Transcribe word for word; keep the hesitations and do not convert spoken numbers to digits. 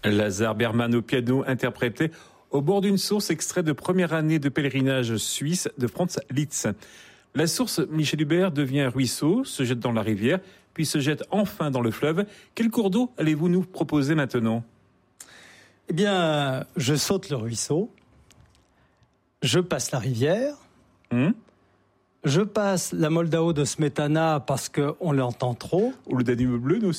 Lazare Berman au piano, interprété au bord d'une source, extrait de première année de pèlerinage suisse de Franz Liszt. La source Michel Hubert devient un ruisseau, se jette dans la rivière, puis se jette enfin dans le fleuve. Quel cours d'eau allez-vous nous proposer maintenant ? Eh bien, je saute le ruisseau, je passe la rivière, hum je passe la Moldau de Smetana parce qu'on l'entend trop. Ou le Danube bleu aussi, non ?